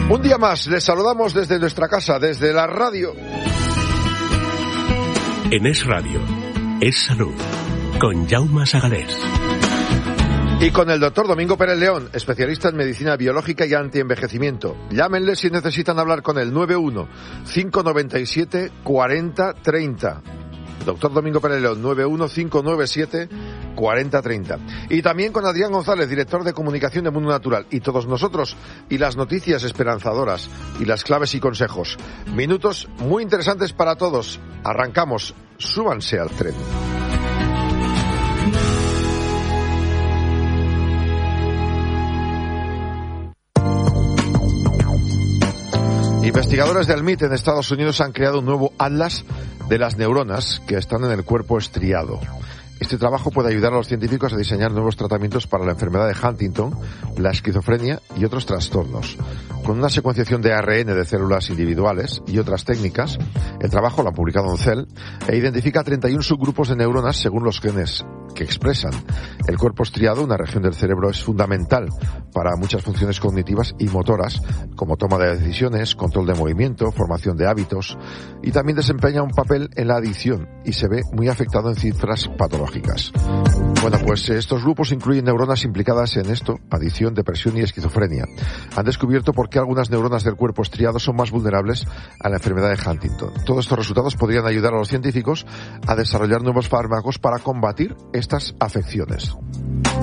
Un día más, les saludamos desde nuestra casa, desde la radio. En Es Radio, Es Salud, con Jaume Sagalés. Y con el doctor Domingo Pérez León, especialista en medicina biológica y antienvejecimiento. Llámenle si necesitan hablar con él, 91-597-4030. Doctor Domingo Pérez León, 91-597-4030. Y también con Adrián González, director de comunicación de Mundo Natural. Y todos nosotros, y las noticias esperanzadoras, y las claves y consejos. Minutos muy interesantes para todos. Arrancamos. Súbanse al tren. Investigadores del MIT en Estados Unidos han creado un nuevo atlas de las neuronas que están en el cuerpo estriado. Este trabajo puede ayudar a los científicos a diseñar nuevos tratamientos para la enfermedad de Huntington, la esquizofrenia y otros trastornos. Con una secuenciación de ARN de células individuales y otras técnicas, el trabajo lo ha publicado en Cell e identifica 31 subgrupos de neuronas según los genes que expresan. El cuerpo estriado, una región del cerebro, es fundamental para muchas funciones cognitivas y motoras, como toma de decisiones, control de movimiento, formación de hábitos, y también desempeña un papel en la adicción y se ve muy afectado en cifras patológicas. Bueno, pues estos grupos incluyen neuronas implicadas en esto, adicción, depresión y esquizofrenia. Han descubierto por qué algunas neuronas del cuerpo estriado son más vulnerables a la enfermedad de Huntington. Todos estos resultados podrían ayudar a los científicos a desarrollar nuevos fármacos para combatir estas afecciones.